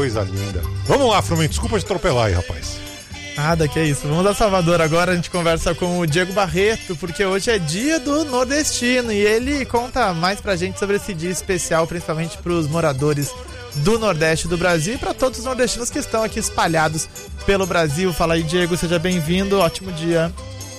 coisa linda. Vamos lá, Frumento, desculpa te atropelar aí, rapaz. Nada, que é isso. Vamos a Salvador agora, a gente conversa com o Diego Barreto, porque hoje é dia do nordestino e ele conta mais pra gente sobre esse dia especial, principalmente pros moradores do Nordeste do Brasil e para todos os nordestinos que estão aqui espalhados pelo Brasil. Fala aí, Diego, seja bem-vindo, ótimo dia.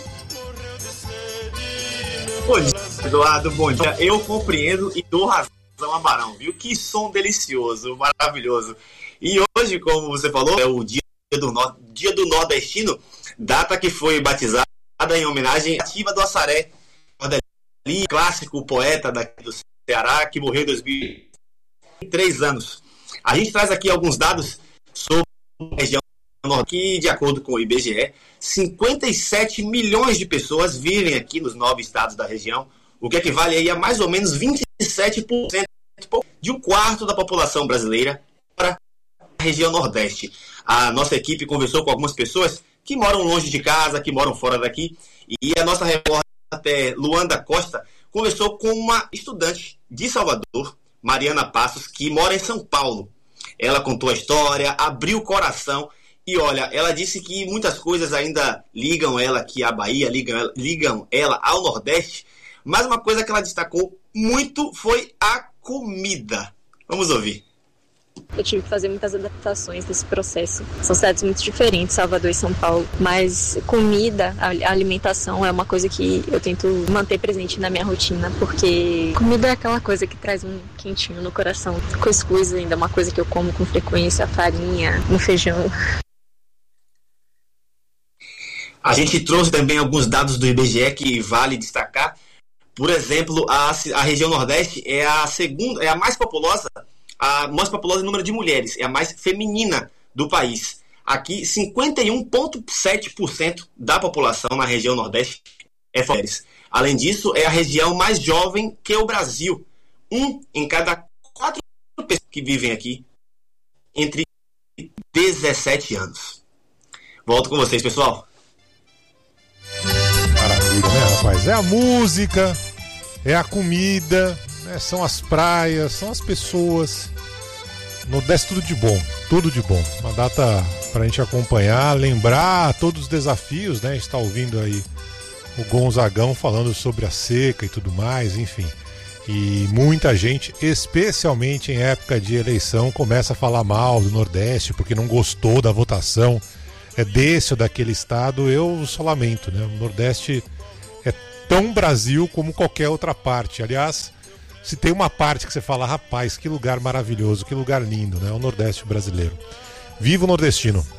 Bom dia, Eduardo, bom dia. Eu compreendo e dou razão a Barão, viu? Que som delicioso, maravilhoso. E hoje, como você falou, é o dia do nordestino, data que foi batizada em homenagem à Ativa do Assaré, clássico poeta daqui do Ceará, que morreu em 2003 anos. A gente traz aqui alguns dados sobre a região norte, que, de acordo com o IBGE, 57 milhões de pessoas vivem aqui nos 9 estados da região, o que equivale aí a mais ou menos 27% de um quarto da população brasileira para a região Nordeste. A nossa equipe conversou com algumas pessoas que moram longe de casa, que moram fora daqui, e a nossa repórter Luanda Costa conversou com uma estudante de Salvador, Mariana Passos, que mora em São Paulo. Ela contou a história, abriu o coração e, olha, ela disse que muitas coisas ainda ligam ela aqui à Bahia, ligam ela ao Nordeste, mas uma coisa que ela destacou muito foi a comida. Vamos ouvir. Eu tive que fazer muitas adaptações nesse processo. São cidades muito diferentes, Salvador e São Paulo, mas comida, a alimentação é uma coisa que eu tento manter presente na minha rotina, porque comida é aquela coisa que traz um quentinho no coração. Cuscuz ainda é uma coisa que eu como com frequência, farinha, no feijão. A gente trouxe também alguns dados do IBGE que vale destacar. Por exemplo, a região Nordeste é a segunda, é a mais populosa em número de mulheres, é a mais feminina do país. Aqui, 51,7% da população na região Nordeste é mulheres. Além disso, é a região mais jovem que o Brasil. 1 em cada 4 pessoas que vivem aqui entre 17 anos. Volto com vocês, pessoal. Maravilha, né, rapaz? É a música, é a comida, né? São as praias, são as pessoas. Nordeste, tudo de bom, tudo de bom. Uma data pra gente acompanhar, lembrar todos os desafios, né? A gente tá ouvindo aí o Gonzagão falando sobre a seca e tudo mais, enfim. E muita gente, especialmente em época de eleição, começa a falar mal do Nordeste porque não gostou da votação desse ou daquele estado. Eu só lamento, né? O Nordeste é tão Brasil como qualquer outra parte. Aliás, se tem uma parte que você fala, rapaz, que lugar maravilhoso, que lugar lindo, né? O Nordeste brasileiro. Viva o nordestino!